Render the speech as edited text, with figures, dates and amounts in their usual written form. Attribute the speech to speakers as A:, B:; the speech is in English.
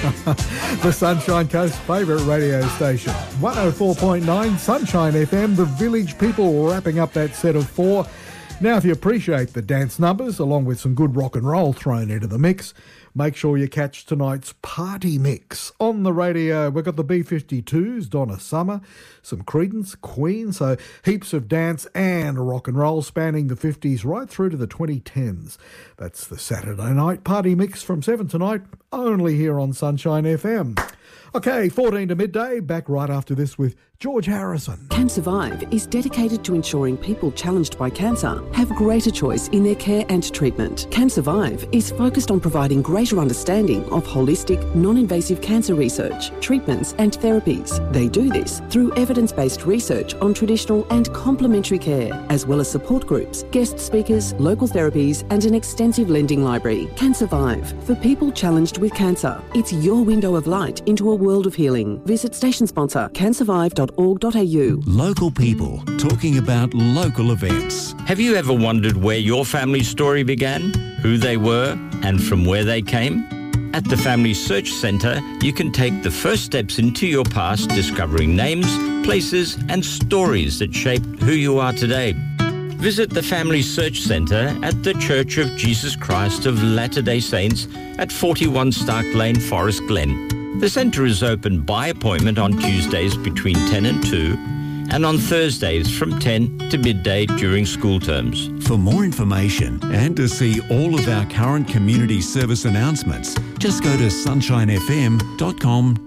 A: The Sunshine Coast's favourite radio station. 104.9 Sunshine FM, the Village People, wrapping up that set of 4. Now, if you appreciate the dance numbers, along with some good rock and roll thrown into the mix, make sure you catch tonight's Party Mix. On the radio, we've got the B-52s, Donna Summer, some Creedence, Queen, so heaps of dance and rock and roll spanning the 50s right through to the 2010s. That's the Saturday night Party Mix from 7 tonight, only here on Sunshine FM. Okay, 14 to midday, back right after this with George Harrison.
B: CanSurvive is dedicated to ensuring people challenged by cancer have greater choice in their care and treatment. CanSurvive is focused on providing greater understanding of holistic, non-invasive cancer research, treatments and therapies. They do this through evidence-based research on traditional and complementary care, as well as support groups, guest speakers, local therapies and an extensive lending library. CanSurvive, for people challenged with cancer. It's your window of light into a world of healing. Visit station sponsor cansurvive.org.au.
C: Local people talking about local events.
D: Have you ever wondered where your family story began, who they were, and from where they came? At the Family Search Centre, you can take the first steps into your past, discovering names, places, and stories that shaped who you are today. Visit the Family Search Centre at the Church of Jesus Christ of Latter-day Saints at 41 Stark Lane, Forest Glen. The centre is open by appointment on Tuesdays between 10 and 2 and on Thursdays from 10 to midday during school terms.
C: For more information and to see all of our current community service announcements, just go to sunshinefm.com.au.